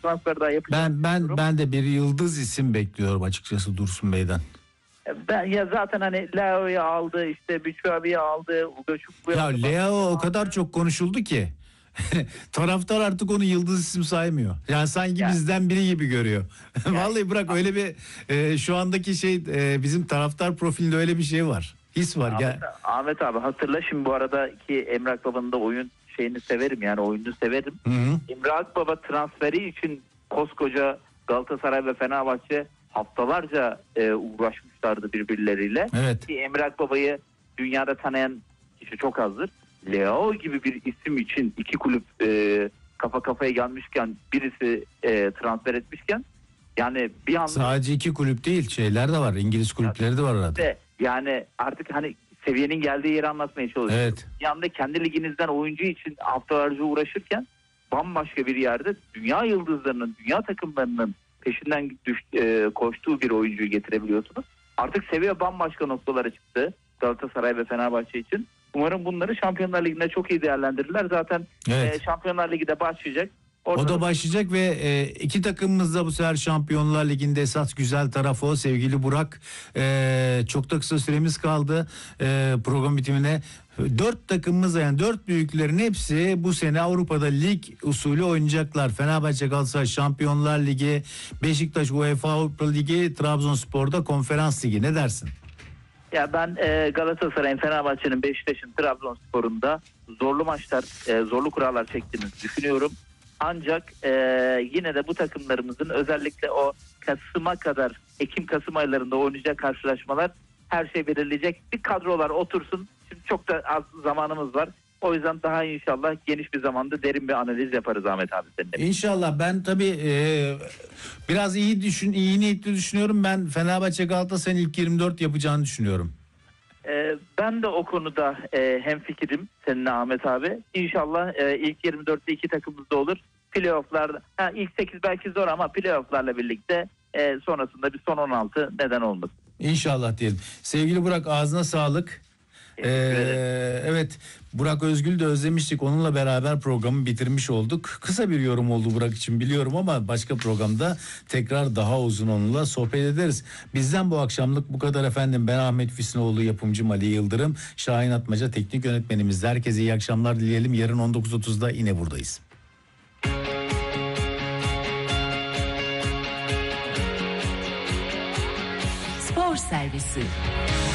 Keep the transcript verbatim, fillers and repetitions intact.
transfer daha yapacağını Ben ben düşünüyorum. ben de bir yıldız isim bekliyorum açıkçası Dursun Bey'den. Ben ya zaten hani Leao'yu aldı, işte Büçüabi'yi aldı, Ugo Çukbu'yu Ya aldı. Leo o kadar çok konuşuldu ki taraftar artık onu yıldız isim saymıyor. Yani sanki Yani. bizden biri gibi görüyor. Yani. Vallahi bırak öyle bir e, şu andaki şey e, bizim taraftar profilinde öyle bir şey var. His var. Ahmet, Gel. Ahmet abi hatırla şimdi bu aradaki Emre Akbaba'nın da oyun şeyini severim, yani oyununu severim. Hı hı. Emre Akbaba transferi için koskoca Galatasaray ve Fenerbahçe haftalarca e, uğraşmışlardı birbirleriyle. Evet. Ki Emre Akbaba'yı dünyada tanıyan kişi çok azdır. Leo gibi bir isim için iki kulüp e, kafa kafaya gelmişken, birisi e, transfer etmişken, yani bir anda Sadece iki kulüp değil, şeyler de var. İngiliz kulüpleri de var arada. de, yani artık hani seviyenin geldiği yeri anlatmaya çalışıyorum. Evet. Bir anda kendi liginizden oyuncu için haftalarca uğraşırken bambaşka bir yerde dünya yıldızlarının, dünya takımlarının peşinden düş, e, koştuğu bir oyuncuyu getirebiliyorsunuz. Artık seviye bambaşka noktalara çıktı Galatasaray ve Fenerbahçe için. Umarım bunları Şampiyonlar Ligi'nde çok iyi değerlendirirler. Zaten Evet. e, Şampiyonlar Ligi de başlayacak. Orada O da başlayacak ve e, iki takımımız da bu sefer Şampiyonlar Ligi'nde esas güzel tarafı o sevgili Burak. E, çok da kısa süremiz kaldı e, program bitimine. Dört takımımız, yani dört büyüklerin hepsi bu sene Avrupa'da lig usulü oynayacaklar. Fenerbahçe, Galatasaray Şampiyonlar Ligi, Beşiktaş UEFA Avrupa Ligi, Trabzonspor'da Konferans Ligi. Ne dersin? Ya ben e, Galatasaray'ın, Fenerbahçe'nin, Beşiktaş'ın, Trabzonspor'un da zorlu maçlar, e, zorlu kurallar çektiğini düşünüyorum. Ancak e, yine de bu takımlarımızın özellikle o Kasım'a kadar, Ekim-Kasım aylarında oynayacak karşılaşmalar her şey belirleyecek. Bir kadrolar otursun. Şimdi çok da az zamanımız var. O yüzden daha inşallah geniş bir zamanda derin bir analiz yaparız Ahmet abi seninle. İnşallah. Ben tabii e, biraz iyi düşün, iyi niyetli düşünüyorum. Ben Fenerbahçe Galatasaray'ın ilk yirmi dört yapacağını düşünüyorum. Ee, ben de o konuda e, hemfikirim seninle Ahmet abi. İnşallah e, ilk yirmi dörtte iki takımımız da olur. Playoff'larda ha, ilk sekiz belki zor ama playoff'larla birlikte e, sonrasında bir son on altı neden olmasın. İnşallah diyelim. Sevgili Burak, ağzına sağlık. Ee, evet, Burak Özgül de özlemiştik. Onunla beraber programı bitirmiş olduk. Kısa bir yorum oldu Burak için biliyorum ama başka programda tekrar daha uzun onunla sohbet ederiz. Bizden bu akşamlık bu kadar efendim. Ben Ahmet Füsunoğlu, yapımcım Ali Yıldırım, Şahin Atmaca teknik yönetmenimiz. Herkese iyi akşamlar dileyelim. Yarın on dokuz otuzda yine buradayız. Spor Servisi.